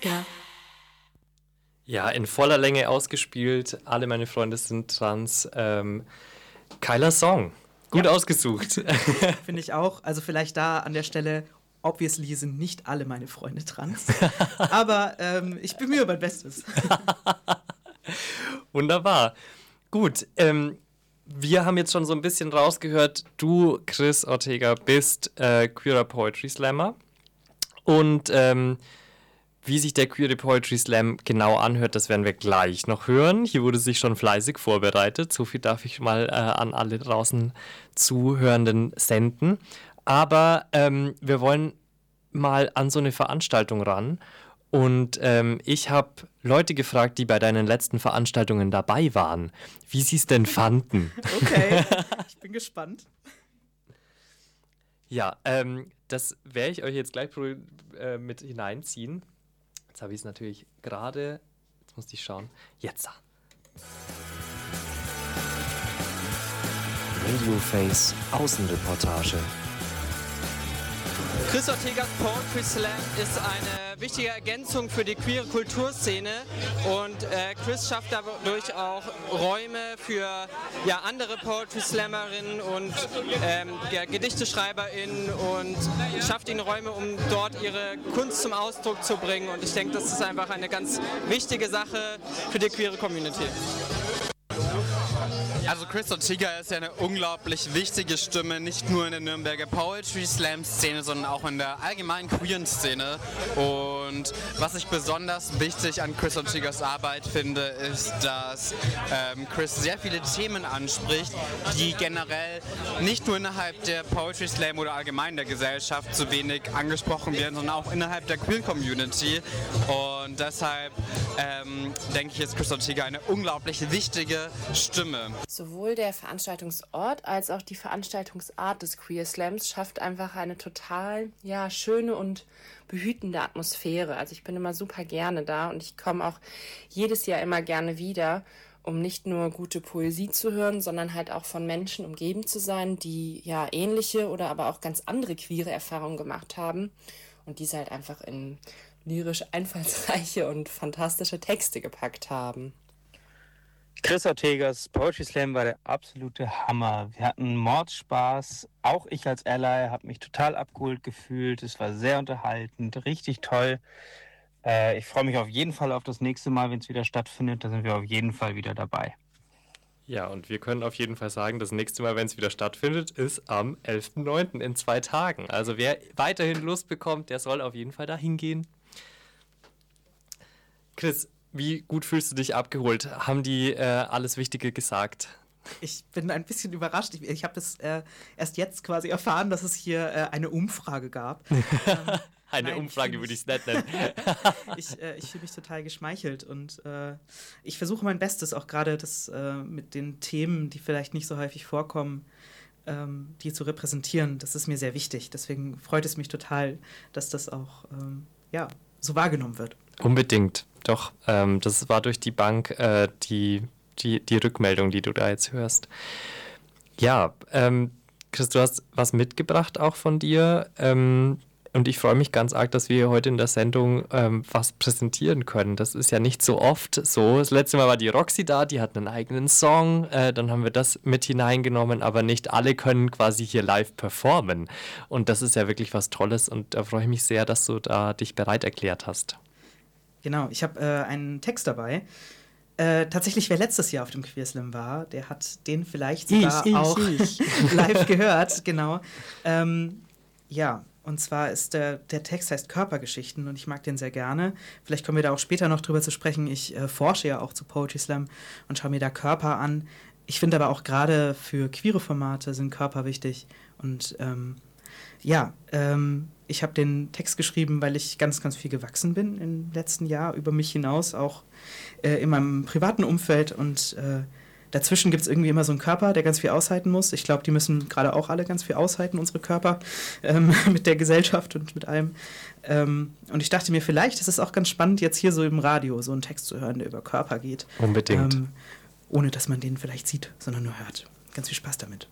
Genau. Ja, in voller Länge ausgespielt. Alle meine Freunde sind trans. Geiler Song. Gut ausgesucht. Finde ich auch. Also vielleicht da an der Stelle, obviously sind nicht alle meine Freunde trans. Aber ich bemühe mein Bestes. Wunderbar. Gut, wir haben jetzt schon so ein bisschen rausgehört, du, Chris Ortega, bist queerer Poetry Slammer. Und wie sich der Queer Poetry Slam genau anhört, das werden wir gleich noch hören. Hier wurde sich schon fleißig vorbereitet. So viel darf ich mal an alle draußen Zuhörenden senden. Aber wir wollen mal an so eine Veranstaltung ran. Und ich habe Leute gefragt, die bei deinen letzten Veranstaltungen dabei waren, wie sie es denn fanden. Okay, ich bin gespannt. Ja, das werde ich euch jetzt gleich mit hineinziehen. Jetzt habe ich es natürlich gerade. Jetzt muss ich schauen. Jetzt. Radioface Außenreportage. Chris Ortegas Poetry Slam ist eine wichtige Ergänzung für die queere Kulturszene und Chris schafft dadurch auch Räume für andere Poetry Slammerinnen und Gedichteschreiberinnen und schafft ihnen Räume, um dort ihre Kunst zum Ausdruck zu bringen, und ich denke, das ist einfach eine ganz wichtige Sache für die queere Community. Also Chris Ortega ist ja eine unglaublich wichtige Stimme, nicht nur in der Nürnberger Poetry Slam Szene, sondern auch in der allgemeinen queeren Szene. Und was ich besonders wichtig an Chris Ortegas Arbeit finde, ist, dass Chris sehr viele Themen anspricht, die generell nicht nur innerhalb der Poetry Slam oder allgemein der Gesellschaft so wenig angesprochen werden, sondern auch innerhalb der queer Community. Und deshalb denke ich, ist Chris Ortega eine unglaublich wichtige Stimme. Sowohl der Veranstaltungsort als auch die Veranstaltungsart des Queer Slams schafft einfach eine total schöne und behütende Atmosphäre. Also ich bin immer super gerne da und ich komme auch jedes Jahr immer gerne wieder, um nicht nur gute Poesie zu hören, sondern halt auch von Menschen umgeben zu sein, die ähnliche oder aber auch ganz andere queere Erfahrungen gemacht haben und diese halt einfach in lyrisch einfallsreiche und fantastische Texte gepackt haben. Chris Ortegas Poetry Slam war der absolute Hammer. Wir hatten Mordspaß. Auch ich als Ally habe mich total abgeholt gefühlt. Es war sehr unterhaltend, richtig toll. Ich freue mich auf jeden Fall auf das nächste Mal, wenn es wieder stattfindet. Da sind wir auf jeden Fall wieder dabei. Ja, und wir können auf jeden Fall sagen, das nächste Mal, wenn es wieder stattfindet, ist am 11.09. in 2 Tagen. Also wer weiterhin Lust bekommt, der soll auf jeden Fall dahin gehen. Chris, wie gut fühlst du dich abgeholt? Haben die alles Wichtige gesagt? Ich bin ein bisschen überrascht. Ich habe das erst jetzt quasi erfahren, dass es hier eine Umfrage gab. Umfrage würde ich es nicht nennen. Ich fühle mich total geschmeichelt und ich versuche mein Bestes, auch gerade das mit den Themen, die vielleicht nicht so häufig vorkommen, die zu repräsentieren. Das ist mir sehr wichtig. Deswegen freut es mich total, dass das auch so wahrgenommen wird. Unbedingt, doch. Das war durch die Bank die Rückmeldung, die du da jetzt hörst. Ja, Chris, du hast was mitgebracht auch von dir. Und ich freue mich ganz arg, dass wir heute in der Sendung was präsentieren können. Das ist ja nicht so oft so. Das letzte Mal war die Roxy da, die hat einen eigenen Song. Dann haben wir das mit hineingenommen, aber nicht alle können quasi hier live performen. Und das ist ja wirklich was Tolles und da freue ich mich sehr, dass du da dich bereit erklärt hast. Genau, ich habe einen Text dabei. Tatsächlich, wer letztes Jahr auf dem Queer Slam war, der hat den vielleicht sogar auch live gehört. Genau. Und zwar ist der Text heißt Körpergeschichten und ich mag den sehr gerne. Vielleicht kommen wir da auch später noch drüber zu sprechen. Ich forsche ja auch zu Poetry Slam und schaue mir da Körper an. Ich finde aber auch gerade für queere Formate sind Körper wichtig. Und ich habe den Text geschrieben, weil ich ganz, ganz viel gewachsen bin im letzten Jahr, über mich hinaus, auch in meinem privaten Umfeld. Und dazwischen gibt es irgendwie immer so einen Körper, der ganz viel aushalten muss. Ich glaube, die müssen gerade auch alle ganz viel aushalten, unsere Körper, mit der Gesellschaft und mit allem. Und ich dachte mir, vielleicht ist es auch ganz spannend, jetzt hier so im Radio so einen Text zu hören, der über Körper geht. Unbedingt. Ohne, dass man den vielleicht sieht, sondern nur hört. Ganz viel Spaß damit.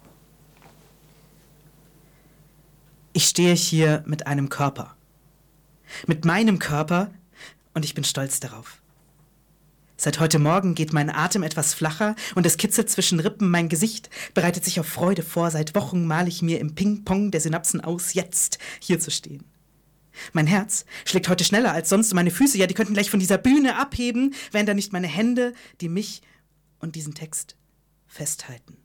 Ich stehe hier mit einem Körper. Mit meinem Körper Und ich bin stolz darauf. Seit heute Morgen geht mein Atem etwas flacher und es kitzelt zwischen Rippen mein Gesicht, bereitet sich auf Freude vor. Seit Wochen male ich mir im Ping-Pong der Synapsen aus, jetzt hier zu stehen. Mein Herz schlägt heute schneller als sonst und meine Füße, ja, die könnten gleich von dieser Bühne abheben, wären da nicht meine Hände, die mich und diesen Text festhalten.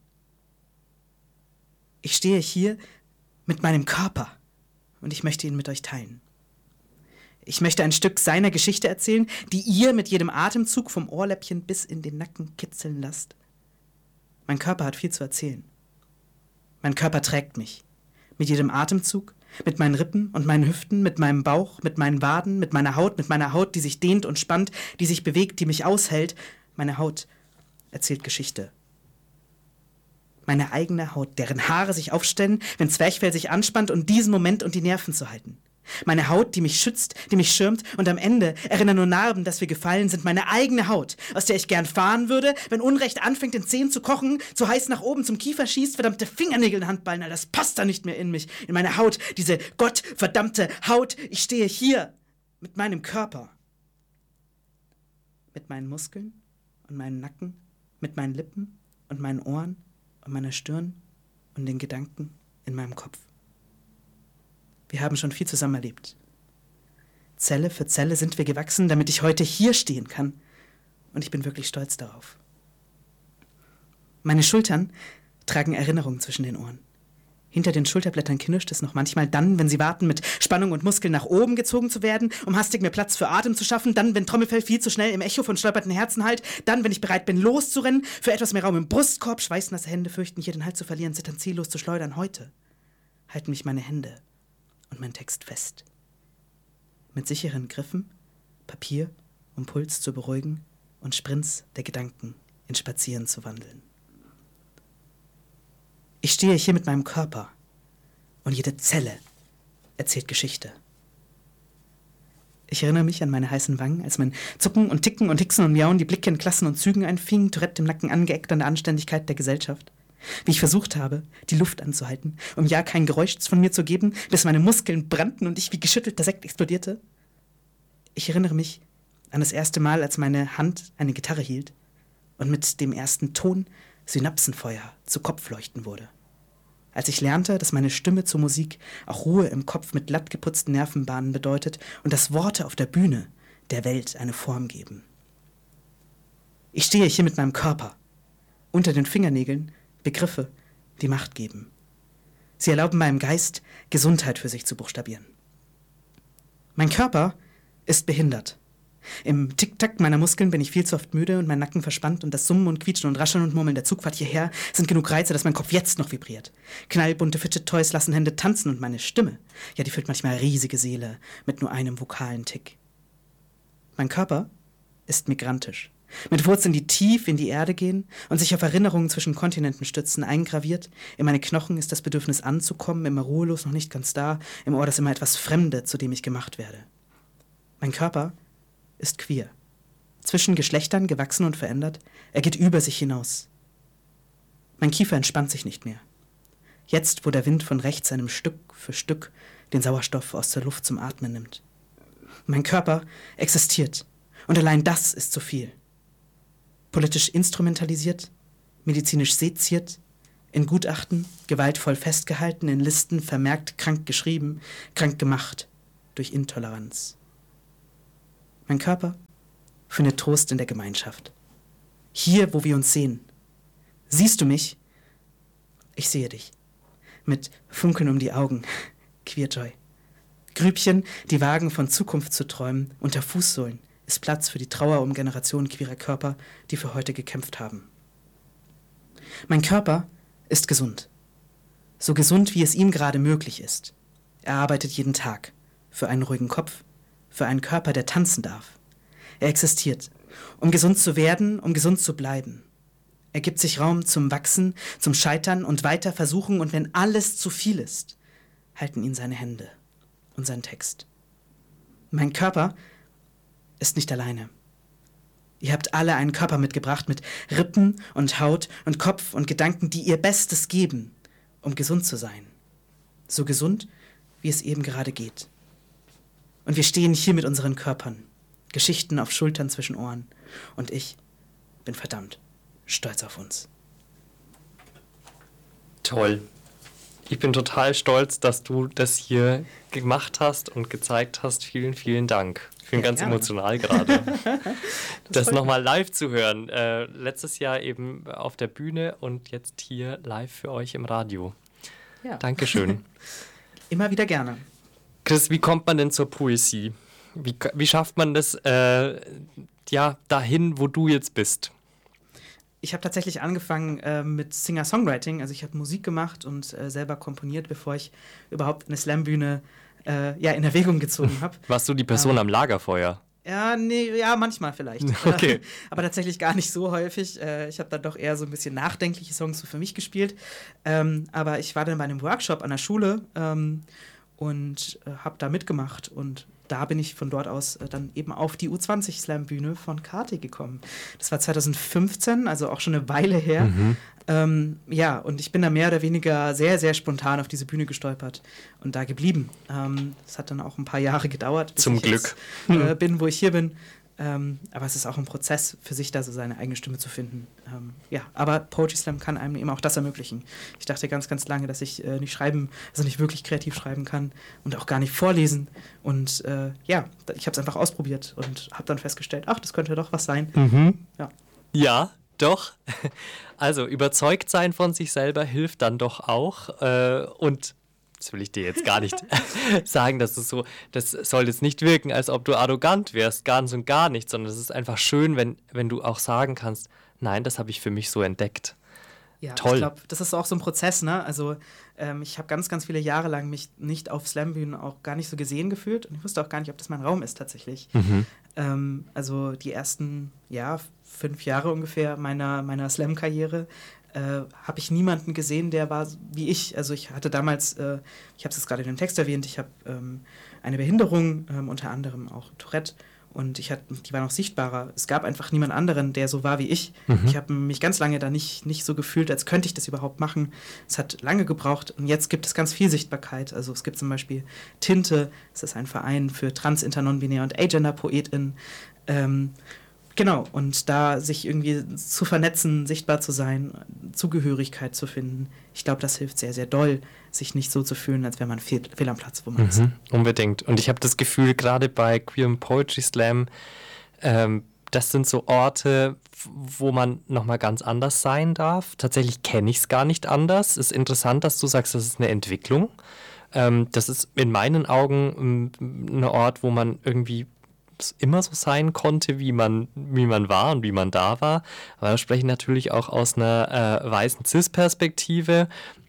Ich stehe hier mit meinem Körper und ich möchte ihn mit euch teilen. Ich möchte ein Stück seiner Geschichte erzählen, die ihr mit jedem Atemzug vom Ohrläppchen bis in den Nacken kitzeln lasst. Mein Körper hat viel zu erzählen. Mein Körper trägt mich. Mit jedem Atemzug, mit meinen Rippen und meinen Hüften, mit meinem Bauch, mit meinen Waden, mit meiner Haut, die sich dehnt und spannt, die sich bewegt, die mich aushält. Meine Haut erzählt Geschichte. Meine eigene Haut, deren Haare sich aufstellen, wenn Zwerchfell sich anspannt, um diesen Moment und die Nerven zu halten. Meine Haut, die mich schützt, die mich schirmt und am Ende erinnern nur Narben, dass wir gefallen sind. Meine eigene Haut, aus der ich gern fahren würde, wenn Unrecht anfängt in Zähnen zu kochen, zu heiß nach oben zum Kiefer schießt, verdammte Fingernägel in Handballen, das passt da nicht mehr in mich. In meine Haut, diese gottverdammte Haut. Ich stehe hier mit meinem Körper. Mit meinen Muskeln und meinem Nacken, mit meinen Lippen und meinen Ohren und meiner Stirn und den Gedanken in meinem Kopf. Wir haben schon viel zusammen erlebt. Zelle für Zelle sind wir gewachsen, damit ich heute hier stehen kann. Und ich bin wirklich stolz darauf. Meine Schultern tragen Erinnerungen zwischen den Ohren. Hinter den Schulterblättern knirscht es noch manchmal, dann, wenn sie warten, mit Spannung und Muskeln nach oben gezogen zu werden, um hastig mehr Platz für Atem zu schaffen, dann, wenn Trommelfell viel zu schnell im Echo von stolpernden Herzen hallt, dann, wenn ich bereit bin, loszurennen, für etwas mehr Raum im Brustkorb, schweißnasse Hände fürchten, hier den Halt zu verlieren, zittern ziellos zu schleudern. Heute halten mich meine Hände und mein Text fest. Mit sicheren Griffen, Papier, um Puls zu beruhigen und Sprints der Gedanken in Spazieren zu wandeln. Ich stehe hier mit meinem Körper und jede Zelle erzählt Geschichte. Ich erinnere mich an meine heißen Wangen, als mein Zucken und Ticken und Hicksen und Miauen die Blicke in Klassen und Zügen einfingen, Tourette im Nacken angeeckt an der Anständigkeit der Gesellschaft. Wie ich versucht habe, die Luft anzuhalten, um ja kein Geräusch von mir zu geben, bis meine Muskeln brannten und ich wie geschüttelter Sekt explodierte. Ich erinnere mich an das erste Mal, als meine Hand eine Gitarre hielt und mit dem ersten Ton Synapsenfeuer zu Kopfleuchten wurde. Als ich lernte, dass meine Stimme zur Musik auch Ruhe im Kopf mit glatt geputzten Nervenbahnen bedeutet und dass Worte auf der Bühne der Welt eine Form geben. Ich stehe hier mit meinem Körper, unter den Fingernägeln Begriffe, die Macht geben. Sie erlauben meinem Geist, Gesundheit für sich zu buchstabieren. Mein Körper ist behindert. Im Tick-Tack meiner Muskeln bin ich viel zu oft müde und mein Nacken verspannt und das Summen und Quietschen und Rascheln und Murmeln der Zugfahrt hierher sind genug Reize, dass mein Kopf jetzt noch vibriert. Knallbunte Fidget-Toys lassen Hände tanzen und meine Stimme, ja, die füllt manchmal riesige Seele mit nur einem vokalen Tick. Mein Körper ist migrantisch. Mit Wurzeln, die tief in die Erde gehen und sich auf Erinnerungen zwischen Kontinenten stützen, eingraviert. In meine Knochen ist das Bedürfnis anzukommen, immer ruhelos, noch nicht ganz da. Im Ohr das immer etwas Fremde, zu dem ich gemacht werde. Mein Körper ist queer. Zwischen Geschlechtern gewachsen und verändert. Er geht über sich hinaus. Mein Kiefer entspannt sich nicht mehr. Jetzt, wo der Wind von rechts einem Stück für Stück den Sauerstoff aus der Luft zum Atmen nimmt. Mein Körper existiert. Und allein das ist zu viel. Politisch instrumentalisiert, medizinisch seziert, in Gutachten gewaltvoll festgehalten, in Listen vermerkt, krank geschrieben, krank gemacht durch Intoleranz. Mein Körper findet Trost in der Gemeinschaft. Hier, wo wir uns sehen. Siehst du mich? Ich sehe dich. Mit Funkeln um die Augen. Queerjoy. Grübchen, die wagen, von Zukunft zu träumen, unter Fußsohlen. Ist Platz für die Trauer um Generationen queerer Körper, die für heute gekämpft haben. Mein Körper ist gesund. So gesund, wie es ihm gerade möglich ist. Er arbeitet jeden Tag. Für einen ruhigen Kopf, für einen Körper, der tanzen darf. Er existiert, um gesund zu werden, um gesund zu bleiben. Er gibt sich Raum zum Wachsen, zum Scheitern und weiter versuchen, und wenn alles zu viel ist, halten ihn seine Hände und sein Text. Mein Körper ist nicht alleine. Ihr habt alle einen Körper mitgebracht mit Rippen und Haut und Kopf und Gedanken, die ihr Bestes geben, um gesund zu sein. So gesund, wie es eben gerade geht. Und wir stehen hier mit unseren Körpern, Geschichten auf Schultern zwischen Ohren. Und ich bin verdammt stolz auf uns. Toll. Ich bin total stolz, dass du das hier gemacht hast und gezeigt hast. Vielen, vielen Dank. Ich bin ganz emotional gerade. Das nochmal live zu hören. Letztes Jahr eben auf der Bühne und jetzt hier live für euch im Radio. Ja. Dankeschön. Immer wieder gerne. Chris, wie kommt man denn zur Poesie? Wie schafft man das dahin, wo du jetzt bist? Ich habe tatsächlich angefangen mit Singer-Songwriting. Also ich habe Musik gemacht und selber komponiert, bevor ich überhaupt eine Slam-Bühne in Erwägung gezogen habe. Warst du die Person am Lagerfeuer? Ja, manchmal vielleicht. Okay. Aber tatsächlich gar nicht so häufig. Ich habe dann doch eher so ein bisschen nachdenkliche Songs so für mich gespielt. Aber ich war dann bei einem Workshop an der Schule und habe da mitgemacht. Und da bin ich von dort aus dann eben auf die U20-Slam-Bühne von Kati gekommen. Das war 2015, also auch schon eine Weile her. Und ich bin da mehr oder weniger sehr, sehr spontan auf diese Bühne gestolpert und da geblieben. Das hat dann auch ein paar Jahre gedauert, bis ich jetzt bin, wo ich hier bin. Aber es ist auch ein Prozess für sich, da so seine eigene Stimme zu finden. Aber Poetry Slam kann einem eben auch das ermöglichen. Ich dachte ganz, ganz lange, dass ich nicht wirklich kreativ schreiben kann und auch gar nicht vorlesen. Und ich habe es einfach ausprobiert und habe dann festgestellt, das könnte doch was sein. Ja, doch. Also überzeugt sein von sich selber hilft dann doch auch. Und das will ich dir jetzt gar nicht sagen, das soll jetzt nicht wirken, als ob du arrogant wärst, ganz und gar nicht, sondern es ist einfach schön, wenn du auch sagen kannst, nein, das habe ich für mich so entdeckt. Ja, toll. Ich glaube, das ist auch so ein Prozess, ne? Also ich habe ganz, ganz viele Jahre lang mich nicht auf Slam-Bühnen auch gar nicht so gesehen gefühlt und ich wusste auch gar nicht, ob das mein Raum ist tatsächlich. Also die ersten 5 Jahre ungefähr meiner Slam-Karriere habe ich niemanden gesehen, der war wie ich. Also ich hatte damals, ich habe es jetzt gerade in dem Text erwähnt, ich habe eine Behinderung, unter anderem auch Tourette. Und die war noch sichtbarer. Es gab einfach niemand anderen, der so war wie ich. Ich habe mich ganz lange da nicht so gefühlt, als könnte ich das überhaupt machen. Es hat lange gebraucht und jetzt gibt es ganz viel Sichtbarkeit. Also es gibt zum Beispiel Tinte, das ist ein Verein für trans-, inter-, non-binär und agender-PoetInnen. Genau, und da sich irgendwie zu vernetzen, sichtbar zu sein, Zugehörigkeit zu finden, ich glaube, das hilft sehr, sehr doll, sich nicht so zu fühlen, als wäre man fehl am Platz, wo man ist. Unbedingt. Und ich habe das Gefühl, gerade bei Queer Poetry Slam, das sind so Orte, wo man nochmal ganz anders sein darf. Tatsächlich kenne ich es gar nicht anders. Es ist interessant, dass du sagst, das ist eine Entwicklung. Das ist in meinen Augen ein Ort, wo man irgendwie immer so sein konnte, wie man war und wie man da war. Aber wir sprechen natürlich auch aus einer weißen Cis-Perspektive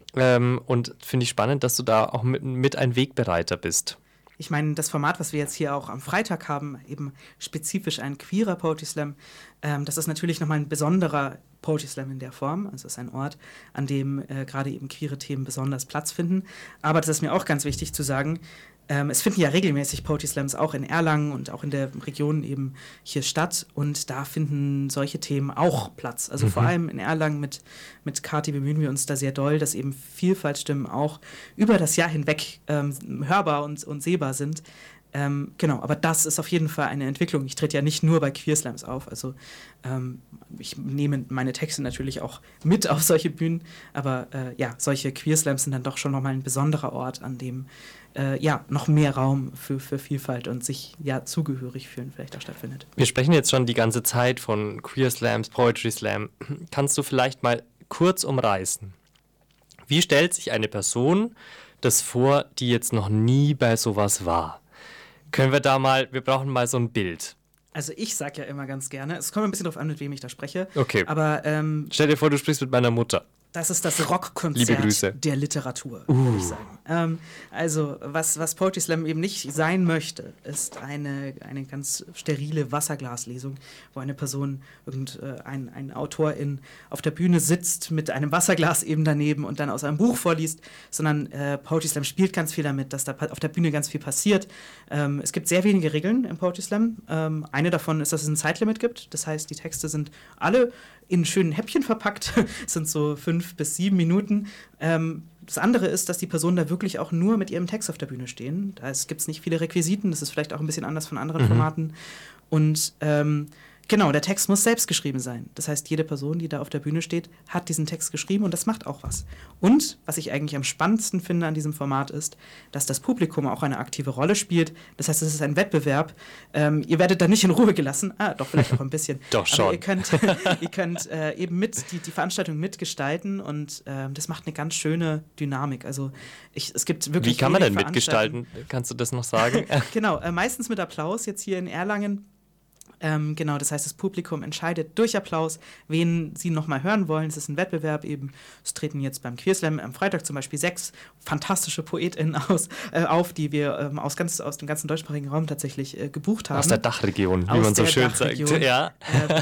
und finde ich spannend, dass du da auch mit ein Wegbereiter bist. Ich meine, das Format, was wir jetzt hier auch am Freitag haben, eben spezifisch ein queerer Poetry Slam, das ist natürlich nochmal ein besonderer Poetry Slam in der Form. Also es ist ein Ort, an dem gerade eben queere Themen besonders Platz finden. Aber das ist mir auch ganz wichtig zu sagen, es finden ja regelmäßig Poetry Slams auch in Erlangen und auch in der Region eben hier statt und da finden solche Themen auch Platz. Also vor allem in Erlangen mit Kati bemühen wir uns da sehr doll, dass eben Vielfaltsstimmen auch über das Jahr hinweg hörbar und sehbar sind. Genau, aber das ist auf jeden Fall eine Entwicklung. Ich trete ja nicht nur bei Queer Slams auf, also ich nehme meine Texte natürlich auch mit auf solche Bühnen, aber solche Queer Slams sind dann doch schon nochmal ein besonderer Ort, an dem noch mehr Raum für Vielfalt und sich zugehörig fühlen vielleicht auch stattfindet. Wir sprechen jetzt schon die ganze Zeit von Queer Slams, Poetry Slam. Kannst du vielleicht mal kurz umreißen? Wie stellt sich eine Person das vor, die jetzt noch nie bei sowas war? Können wir wir brauchen mal so ein Bild. Also ich sage ja immer ganz gerne, es kommt ein bisschen darauf an, mit wem ich da spreche. Okay. Aber stell dir vor, du sprichst mit meiner Mutter. Das ist das Rockkonzert der Literatur, würde ich sagen. Also, was Poetry Slam eben nicht sein möchte, ist eine ganz sterile Wasserglaslesung, wo eine Person, ein Autorin auf der Bühne sitzt mit einem Wasserglas eben daneben und dann aus einem Buch vorliest, sondern Poetry Slam spielt ganz viel damit, dass da auf der Bühne ganz viel passiert. Es gibt sehr wenige Regeln im Poetry Slam. Eine davon ist, dass es ein Zeitlimit gibt. Das heißt, die Texte sind alle in schönen Häppchen verpackt, sind so 5 bis 7 Minuten. Das andere ist, dass die Personen da wirklich auch nur mit ihrem Text auf der Bühne stehen. Da gibt es nicht viele Requisiten, das ist vielleicht auch ein bisschen anders von anderen Formaten. Und genau, der Text muss selbst geschrieben sein. Das heißt, jede Person, die da auf der Bühne steht, hat diesen Text geschrieben und das macht auch was. Und was ich eigentlich am spannendsten finde an diesem Format ist, dass das Publikum auch eine aktive Rolle spielt. Das heißt, es ist ein Wettbewerb. Ihr werdet da nicht in Ruhe gelassen. Doch, vielleicht auch ein bisschen. Doch schon. Aber ihr könnt eben die Veranstaltung mitgestalten und das macht eine ganz schöne Dynamik. Also es gibt wirklich. Wie kann man denn wenig mitgestalten? Kannst du das noch sagen? Genau, meistens mit Applaus jetzt hier in Erlangen. Genau, das heißt, das Publikum entscheidet durch Applaus, wen sie nochmal hören wollen. Es ist ein Wettbewerb eben. Es treten jetzt beim Queerslam am Freitag zum Beispiel 6 fantastische PoetInnen auf, die wir aus dem ganzen deutschsprachigen Raum tatsächlich gebucht haben. Aus der Dachregion, wie man so schön sagt. Ja.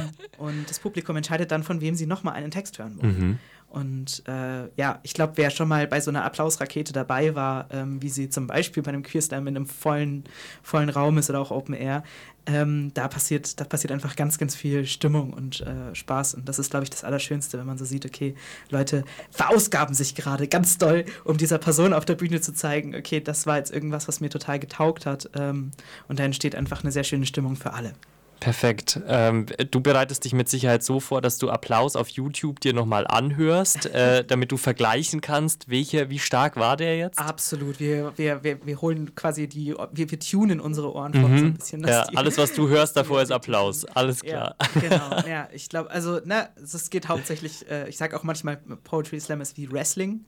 Und das Publikum entscheidet dann, von wem sie nochmal einen Text hören wollen. Und ich glaube, wer schon mal bei so einer Applausrakete dabei war, wie sie zum Beispiel bei einem Queerslam in einem vollen Raum ist oder auch Open Air, da passiert einfach ganz, ganz viel Stimmung und Spaß. Und das ist, glaube ich, das Allerschönste, wenn man so sieht, okay, Leute verausgaben sich gerade ganz doll, um dieser Person auf der Bühne zu zeigen, okay, das war jetzt irgendwas, was mir total getaugt hat. Und da entsteht einfach eine sehr schöne Stimmung für alle. Perfekt. Du bereitest dich mit Sicherheit so vor, dass du Applaus auf YouTube dir nochmal anhörst, damit du vergleichen kannst, wie stark war der jetzt? Absolut. Wir holen quasi wir tunen unsere Ohren vor so ein bisschen. Ja, alles, was du hörst davor, ist Applaus. Alles klar. Ja, genau. Ja, ich glaube, also, es geht hauptsächlich, ich sage auch manchmal, Poetry Slam ist wie Wrestling.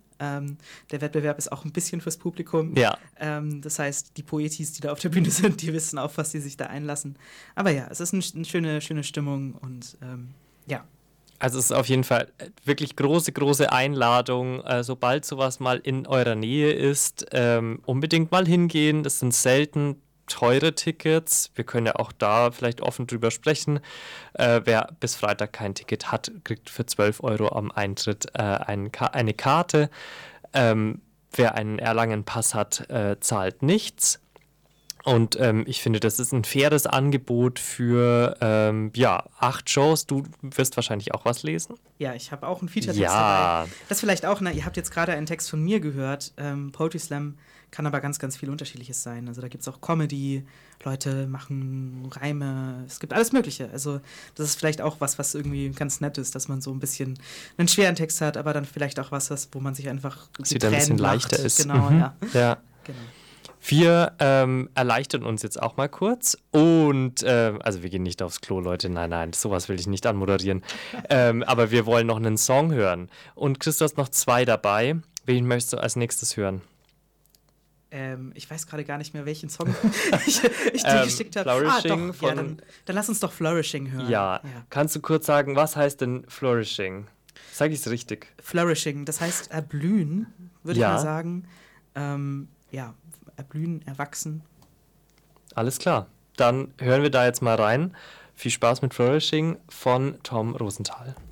Der Wettbewerb ist auch ein bisschen fürs Publikum. Ja. Das heißt, die Poetis, die da auf der Bühne sind, die wissen auch, was sie sich da einlassen. Aber ja, es ist eine schöne Stimmung und ja. Also es ist auf jeden Fall wirklich große Einladung. Sobald sowas mal in eurer Nähe ist, unbedingt mal hingehen. Das sind selten teure Tickets. Wir können ja auch da vielleicht offen drüber sprechen. Wer bis Freitag kein Ticket hat, kriegt für 12 € am Eintritt eine Karte. Wer einen Erlangen-Pass hat, zahlt nichts. Und ich finde, das ist ein faires Angebot für 8 Shows. Du wirst wahrscheinlich auch was lesen? Ja, ich habe auch einen Feature-Text dabei. Das vielleicht auch, ihr habt jetzt gerade einen Text von mir gehört. Poetry Slam kann aber ganz, ganz viel Unterschiedliches sein. Also da gibt es auch Comedy, Leute machen Reime, es gibt alles Mögliche. Also das ist vielleicht auch was irgendwie ganz nett ist, dass man so ein bisschen einen schweren Text hat, aber dann vielleicht auch was wo man sich einfach es wieder ein bisschen leichter ist. Genau, ja. Genau. Wir erleichtern uns jetzt auch mal kurz und, also wir gehen nicht aufs Klo, Leute, nein, sowas will ich nicht anmoderieren, aber wir wollen noch einen Song hören. Und Chris, du hast noch 2 dabei. Wen möchtest du als nächstes hören? Ich weiß gerade gar nicht mehr, welchen Song ich dir geschickt habe. Flourishing doch, dann lass uns doch Flourishing hören. Ja. Kannst du kurz sagen, was heißt denn Flourishing? Sag ich es richtig? Flourishing, das heißt erblühen, würde ich mal sagen. Erblühen, erwachsen. Alles klar. Dann hören wir da jetzt mal rein. Viel Spaß mit Flourishing von Tom Rosenthal.